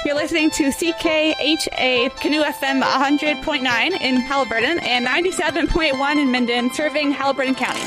You're listening to CKHA Canoe FM 100.9 in Haliburton and 97.1 in Minden, serving Haliburton County.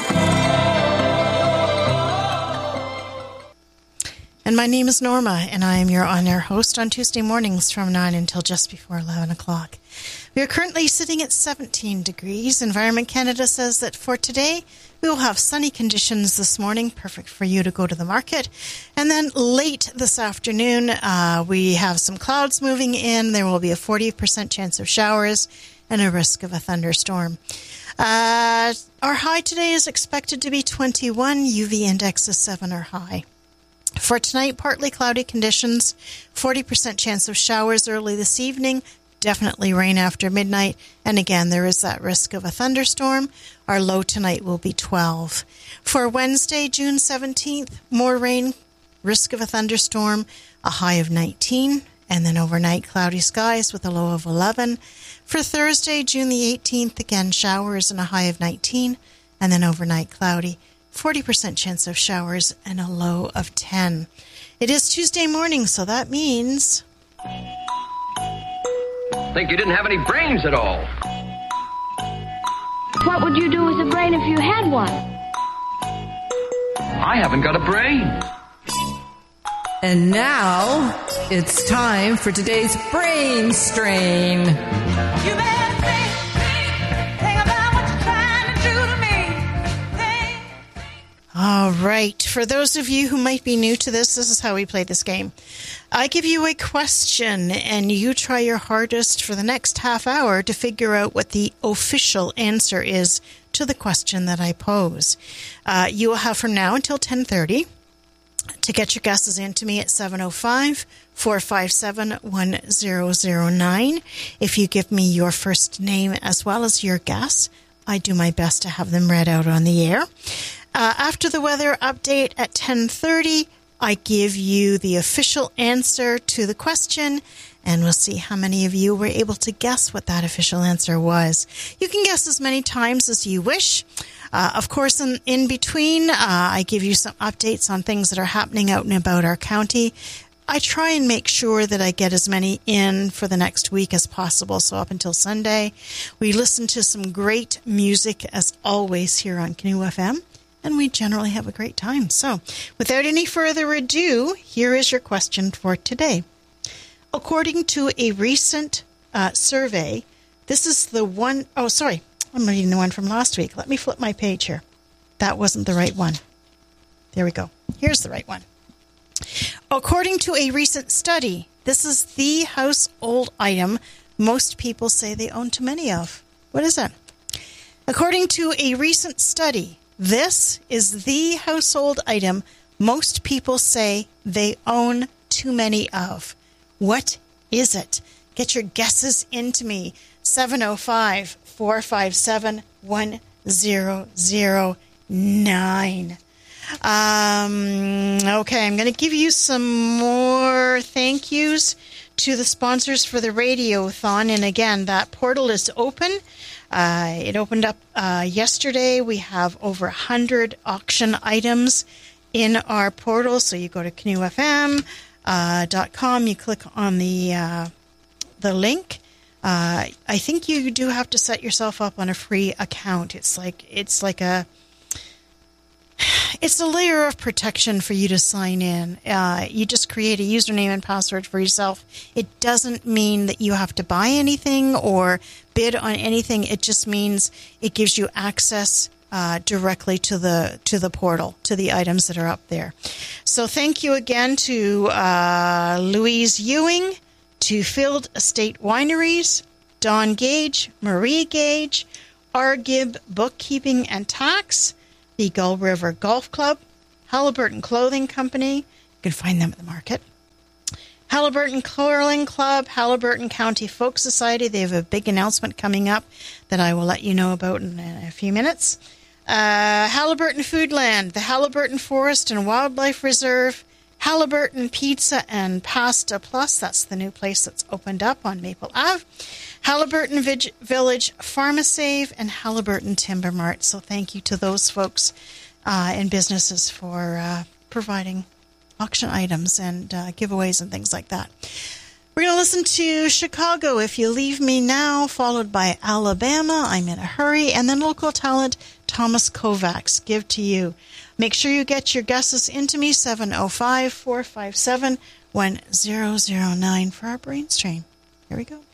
And my name is Norma, and I am your on-air host on Tuesday mornings from 9 until just before 11 o'clock. We are currently sitting at 17 degrees. Environment Canada says that for today, we will have sunny conditions this morning, perfect for you to go to the market. And then late this afternoon, we have some clouds moving in. There will be a 40% chance of showers and a risk of a thunderstorm. Our high today is expected to be 21. UV index is 7 or high. For tonight, partly cloudy conditions, 40% chance of showers early this evening, definitely rain after midnight, and again, there is that risk of a thunderstorm. Our low tonight will be 12. For Wednesday, June 17th, more rain, risk of a thunderstorm, a high of 19, and then overnight cloudy skies with a low of 11. For Thursday, June the 18th, again, showers and a high of 19, and then overnight cloudy. 40% chance of showers and a low of 10. It is Tuesday morning, so that means... Think you didn't have any brains at all. What would you do with a brain if you had one? I haven't got a brain. And now, it's time for today's Brain Strain. You better think about what you're trying to do to me. All right. For those of you who might be new to this is how we play this game. I give you a question, and you try your hardest for the next half hour to figure out what the official answer is to the question that I pose. You will have from now until 10:30 to get your guesses in to me at 705-457-1009. If you give me your first name as well as your guess, I do my best to have them read out on the air. After the weather update at 10:30, I give you the official answer to the question, and we'll see how many of you were able to guess what that official answer was. You can guess as many times as you wish. Of course, in between, I give you some updates on things that are happening out and about our county. I try and make sure that I get as many in for the next week as possible, so up until Sunday. We listen to some great music, as always, here on Canoe FM. And we generally have a great time. So, without any further ado, here is your question for today. According to a recent survey, this is the one... Oh, sorry. I'm reading the one from last week. Let me flip my page here. That wasn't the right one. There we go. Here's the right one. According to a recent study, this is the household item most people say they own too many of. What is that? According to a recent study, this is the household item most people say they own too many of. What is it? Get your guesses into me. 705-457-1009. Okay, I'm going to give you some more thank yous to the sponsors for the Radiothon. And again, that portal is open. It opened up yesterday. We have over 100 auction items in our portal. So you go to canoefm.com, you click on the link. I think you do have to set yourself up on a free account. It's a layer of protection for you to sign in. You just create a username and password for yourself. It doesn't mean that you have to buy anything or bid on anything. It just means it gives you access directly to the portal, to the items that are up there. So thank you again to Louise Ewing, to Field Estate Wineries, Don Gage, Marie Gage, R. Gibb Bookkeeping and Tax, the Gull River Golf Club, Haliburton Clothing Company. You can find them at the market. Haliburton Curling Club, Haliburton County Folk Society. They have a big announcement coming up that I will let you know about in a few minutes. Haliburton Foodland, the Haliburton Forest and Wildlife Reserve, Haliburton Pizza and Pasta Plus. That's the new place that's opened up on Maple Ave. Haliburton Village Pharmasave and Haliburton Timber Mart. So thank you to those folks and businesses for providing auction items and giveaways and things like that. We're going to listen to Chicago, If You Leave Me Now, followed by Alabama, I'm in a Hurry, and then local talent Thomas Kovacs, Give to You. Make sure you get your guesses into me, 705-457-1009 for our brain strain. Here we go.